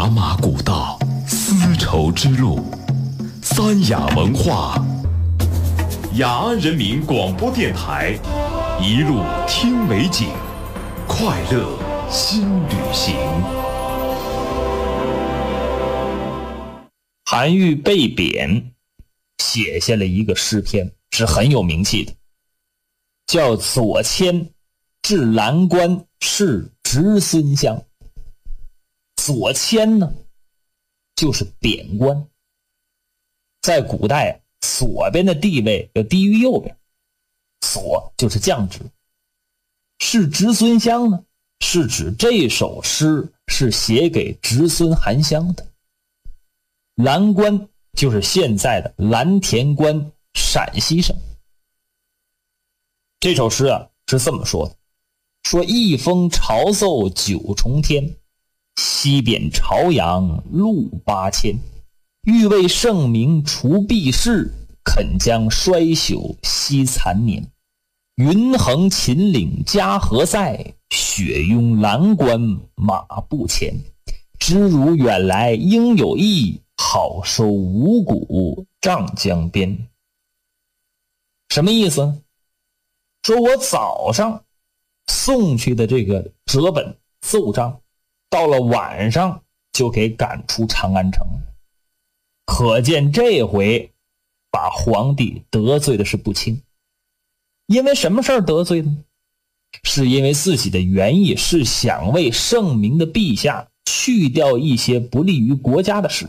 茶马古道，丝绸之路，三雅文化，雅安人民广播电台，一路听美景，快乐新旅行。 韩愈被贬，写下了一个诗篇，是很有名气的，叫《左迁至蓝关是侄孙乡》。左迁呢，就是贬官。在古代，左边的地位要低于右边，左就是降职。是侄孙乡呢，是指这首诗是写给侄孙韩湘的。蓝关就是现在的蓝田关，陕西省。这首诗啊是这么说的，说一封朝奏九重天，西贬朝阳路8000，欲为圣明除弊事，肯将衰朽惜残年。云横秦岭家何在，雪拥蓝关马不前。知汝远来应有意，好收五谷瘴江边。什么意思呢？说我早上送去的这个折本奏章，到了晚上就给赶出长安城。可见这回把皇帝得罪的是不轻。因为什么事儿得罪的呢？是因为自己的原意是想为圣明的陛下去掉一些不利于国家的事。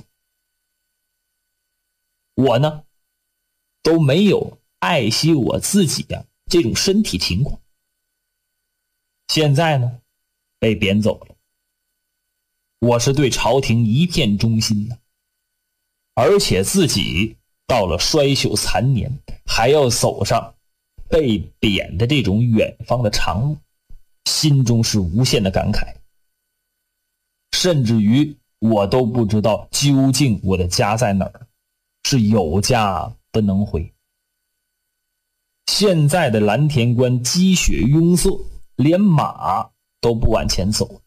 我呢都没有爱惜我自己这种身体情况，现在呢被贬走了。我是对朝廷一片忠心的，而且自己到了衰朽残年，还要走上被贬的这种远方的长路，心中是无限的感慨。甚至于我都不知道究竟我的家在哪儿，是有家不能回。现在的蓝田关积雪拥塞，连马都不往前走，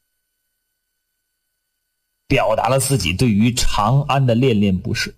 表达了自己对于长安的恋恋不舍。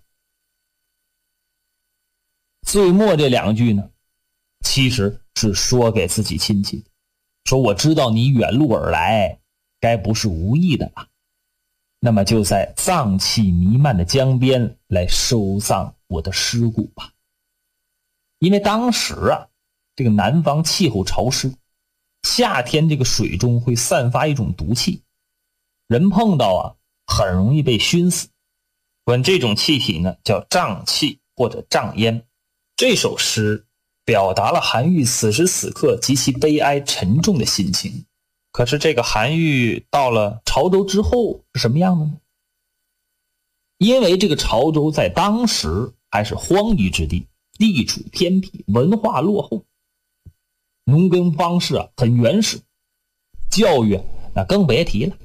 最末这两句呢，其实是说给自己亲戚的，说我知道你远路而来，该不是无意的吧？那么就在瘴气弥漫的江边来收葬我的尸骨吧。因为当时这个南方气候潮湿，夏天这个水中会散发一种毒气，人碰到很容易被熏死。管这种气体呢叫瘴气或者瘴烟。这首诗表达了韩愈此时此刻极其悲哀沉重的心情。可是这个韩愈到了潮州之后是什么样的呢？因为这个潮州在当时还是荒夷之地，地处偏僻，文化落后，农耕方式很原始，教育那更别提了。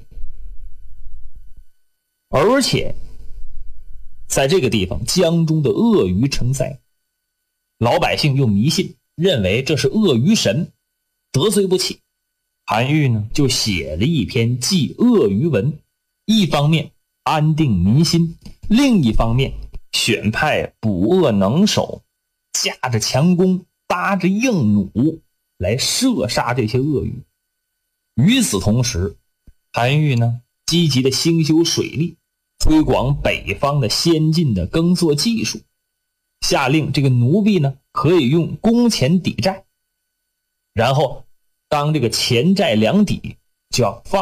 而且在这个地方江中的鳄鱼成灾，老百姓又迷信，认为这是鳄鱼神，得罪不起。韩愈呢就写了一篇祭鳄鱼文，一方面安定民心，另一方面选派捕鳄能手，架着强弓，搭着硬弩来射杀这些鳄鱼。与此同时，韩愈呢积极的兴修水利，推广北方的先进的耕作技术，下令这个奴婢呢可以用工钱抵债，然后当这个钱债两抵，就要放